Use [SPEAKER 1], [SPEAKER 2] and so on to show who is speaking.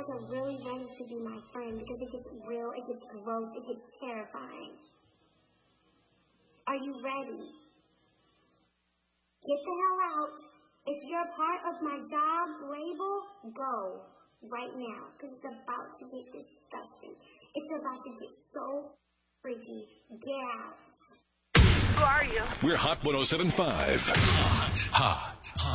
[SPEAKER 1] guys are really ready to be my friend because it gets real, it gets gross, it gets terrifying. Are you ready? Get the hell out. If you're part of my job label, go right now because it's about to get disgusting. It's about to get so freaky. Get out.
[SPEAKER 2] Who are you?
[SPEAKER 3] We're Hot 107.5. Hot.